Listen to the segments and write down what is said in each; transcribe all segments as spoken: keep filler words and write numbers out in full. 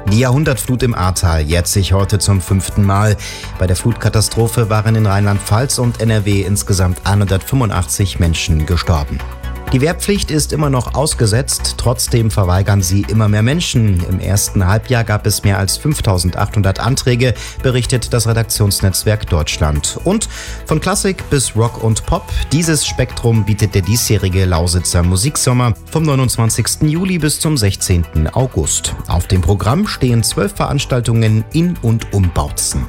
Die Jahrhundertflut im Ahrtal jährt sich heute zum fünften Mal. Bei der Flutkatastrophe waren in Rheinland-Pfalz und N R W insgesamt hundertfünfundachtzig Menschen gestorben. Die Wehrpflicht ist immer noch ausgesetzt, trotzdem verweigern sie immer mehr Menschen. Im ersten Halbjahr gab es mehr als fünftausendachthundert Anträge, berichtet das Redaktionsnetzwerk Deutschland. Und von Klassik bis Rock und Pop, dieses Spektrum bietet der diesjährige Lausitzer Musiksommer vom neunundzwanzigsten Juli bis zum sechzehnten August. Auf dem Programm stehen zwölf Veranstaltungen in und um Bautzen.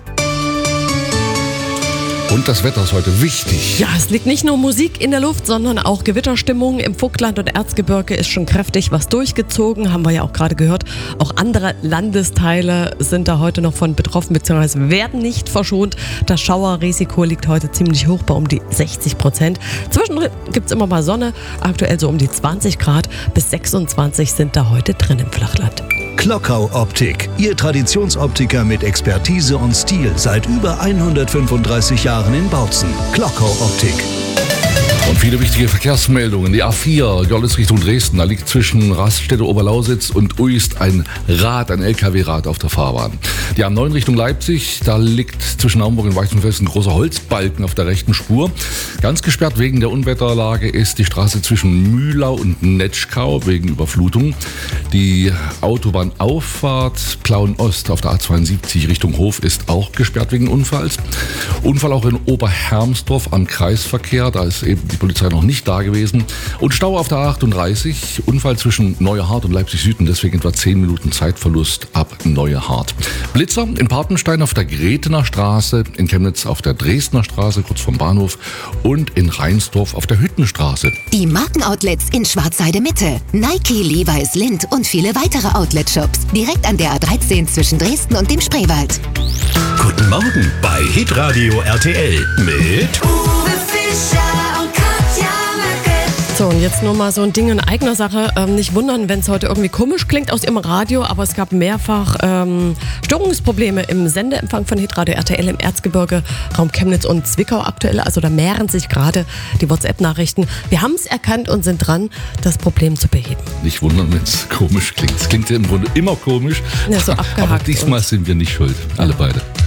Und das Wetter ist heute wichtig. Ja, es liegt nicht nur Musik in der Luft, sondern auch Gewitterstimmung. Im Vogtland und Erzgebirge ist schon kräftig was durchgezogen, haben wir ja auch gerade gehört. Auch andere Landesteile sind da heute noch von betroffen, beziehungsweise werden nicht verschont. Das Schauerrisiko liegt heute ziemlich hoch, bei um die sechzig Prozent. Zwischendrin gibt es immer mal Sonne, aktuell so um die zwanzig Grad, bis sechsundzwanzig sind da heute drin im Flachland. Klockau Optik, Ihr Traditionsoptiker mit Expertise und Stil seit über hundertfünfunddreißig Jahren in Bautzen. Klockau Optik. Und viele wichtige Verkehrsmeldungen. Die A vier, Görlitz Richtung Dresden, da liegt zwischen Raststätte Oberlausitz und Uist ein Rad, ein L K W-Rad auf der Fahrbahn. Die A neun Richtung Leipzig, da liegt zwischen Naumburg und Weißenfels ein großer Holzbalken auf der rechten Spur. Ganz gesperrt wegen der Unwetterlage ist die Straße zwischen Mühlau und Netschkau wegen Überflutung. Die Autobahnauffahrt Plauen-Ost auf der A zweiundsiebzig Richtung Hof ist auch gesperrt wegen Unfalls. Unfall auch in Oberhermsdorf am Kreisverkehr, da ist eben die Polizei noch nicht da gewesen. Und Stau auf der A achtunddreißig, Unfall zwischen Neuerhardt und Leipzig-Süden, deswegen etwa zehn Minuten Zeitverlust ab Neuerhardt. Blitzer in Papenstein auf der Gretener Straße, in Chemnitz auf der Dresdner Straße, kurz vom Bahnhof, und in Rheinsdorf auf der Hüttenstraße. Die Markenoutlets in Schwarzheide Mitte, Nike, Levi's, Lindt und viele weitere Outlet-Shops. Direkt an der A dreizehn zwischen Dresden und dem Spreewald. Guten Morgen bei Hitradio R T L mit Uwe Fischer und Katja Möcke. So, und jetzt nur mal so ein Ding in eigener Sache. Ähm, nicht wundern, wenn es heute irgendwie komisch klingt aus Ihrem Radio, aber es gab mehrfach ähm, Störungsprobleme im Sendeempfang von Hitradio R T L im Erzgebirge, Raum Chemnitz und Zwickau aktuell. Also da mehren sich gerade die WhatsApp-Nachrichten. Wir haben es erkannt und sind dran, das Problem zu beheben. Nicht wundern, wenn es komisch klingt. Es klingt ja im Grunde immer komisch, Ja, so abgehakt aber diesmal und- sind wir nicht schuld. Alle beide.